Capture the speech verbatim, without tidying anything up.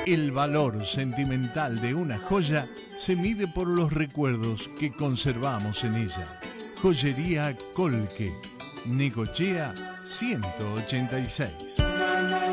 El valor sentimental de una joya se mide por los recuerdos que conservamos en ella. Joyería Colque, Necochea ciento ochenta y seis.